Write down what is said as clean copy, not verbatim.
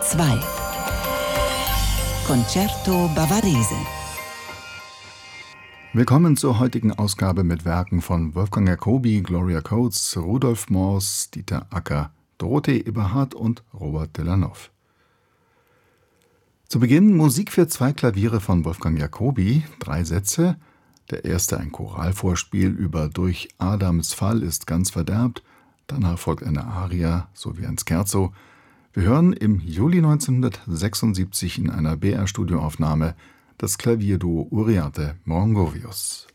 Bayern 2 Concerto Bavarese. Willkommen zur heutigen Ausgabe mit Werken von Wolfgang Jacobi, Gloria Coates, Rudolf Moors, Dieter Acker, Dorothee Eberhardt und Robert Delannoy. Zu Beginn Musik für 2 Klaviere von Wolfgang Jacobi, 3 Sätze. Der erste ein Choralvorspiel über Durch Adams Fall ist ganz verderbt. Danach folgt eine Aria sowie ein Scherzo. Wir hören im Juli 1976 in einer BR-Studioaufnahme das Klavierduo Uriarte Mongovius.